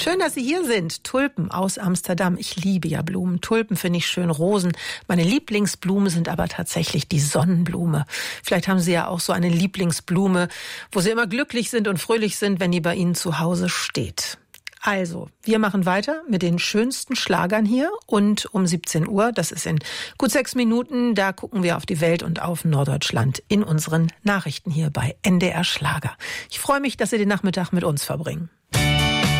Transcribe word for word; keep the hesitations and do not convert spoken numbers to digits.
Schön, dass Sie hier sind. Tulpen aus Amsterdam. Ich liebe ja Blumen. Tulpen finde ich schön, Rosen. Meine Lieblingsblume sind aber tatsächlich die Sonnenblume. Vielleicht haben Sie ja auch so eine Lieblingsblume, wo Sie immer glücklich sind und fröhlich sind, wenn die bei Ihnen zu Hause steht. Also, wir machen weiter mit den schönsten Schlagern hier und um siebzehn Uhr, das ist in gut sechs Minuten, da gucken wir auf die Welt und auf Norddeutschland in unseren Nachrichten hier bei N D R Schlager. Ich freue mich, dass Sie den Nachmittag mit uns verbringen.